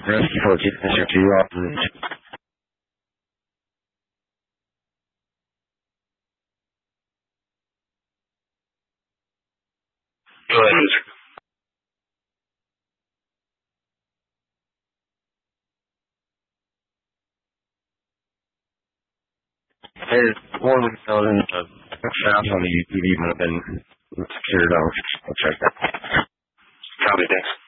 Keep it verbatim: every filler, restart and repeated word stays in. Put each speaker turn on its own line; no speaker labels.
Rescue four, get Mister two off the route. Go ahead, Mister There's one building, the south on the U T V would have been secured. I'll check that. Copy, thanks.